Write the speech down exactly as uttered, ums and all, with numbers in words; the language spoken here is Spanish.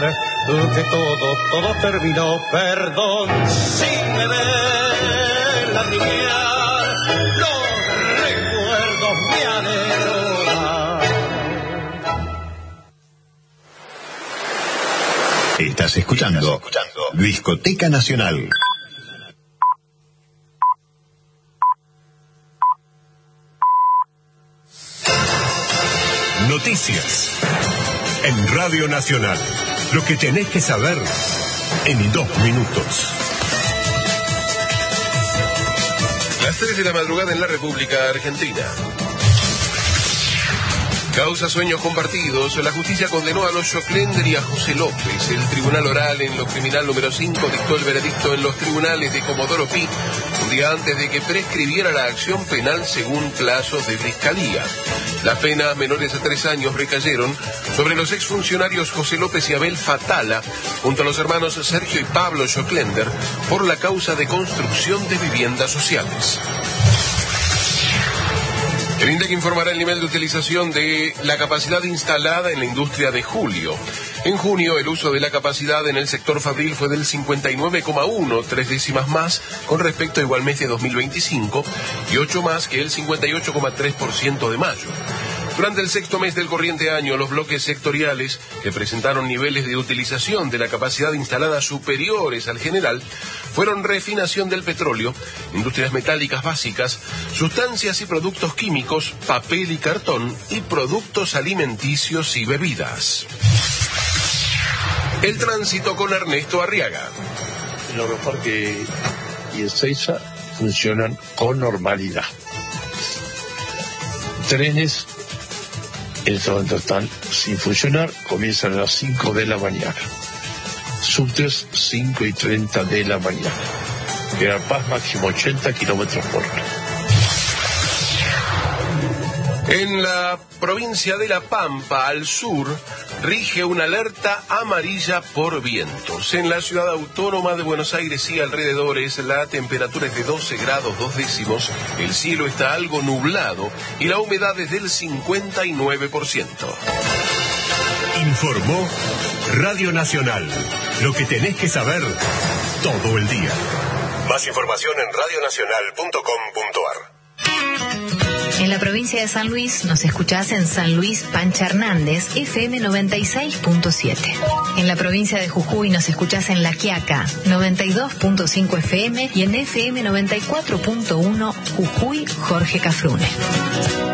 olvidar que todo, todo terminó. Perdón si me ven la niñar, los recuerdos me aneronan. Estás escuchando, Estás escuchando Discoteca Nacional. Noticias en Radio Nacional. Lo que tenés que saber en dos minutos. Las tres de la madrugada en la República Argentina. Causa sueños compartidos. La justicia condenó a los Joclender y a José López. El Tribunal Oral en lo Criminal número cinco dictó el veredicto en los tribunales de Comodoro Pi un día antes de que prescribiera la acción penal según plazos de fiscalía. Las penas menores a tres años recayeron sobre los exfuncionarios José López y Abel Fatala, junto a los hermanos Sergio y Pablo Joclender, por la causa de construcción de viviendas sociales. El INDEC informará el nivel de utilización de la capacidad instalada en la industria de julio. En junio, el uso de la capacidad en el sector fabril fue del cincuenta y nueve coma uno, tres décimas más con respecto a igual mes de dos mil veinticinco y ocho más que el cincuenta y ocho coma tres por ciento de mayo. Durante el sexto mes del corriente año, los bloques sectoriales que presentaron niveles de utilización de la capacidad instalada superiores al general fueron refinación del petróleo, industrias metálicas básicas, sustancias y productos químicos, papel y cartón y productos alimenticios y bebidas. El tránsito con Ernesto Arriaga. El aeroparque y Ezeiza funcionan con normalidad. Trenes en este momento están sin funcionar, comienzan a las cinco de la mañana. Subtes cinco y treinta de la mañana. General Paz máximo ochenta kilómetros por hora. En la provincia de La Pampa, al sur, rige una alerta amarilla por vientos. En la ciudad autónoma de Buenos Aires y alrededores, la temperatura es de doce grados dos décimos, el cielo está algo nublado y la humedad es del cincuenta y nueve por ciento. Informó Radio Nacional. Lo que tenés que saber todo el día. Más información en radio nacional punto com punto ar. En la provincia de San Luis nos escuchás en San Luis Pancha Hernández, F M noventa y seis punto siete. En la provincia de Jujuy nos escuchás en La Quiaca, noventa y dos punto cinco F M y en F M noventa y cuatro punto uno Jujuy Jorge Cafrune.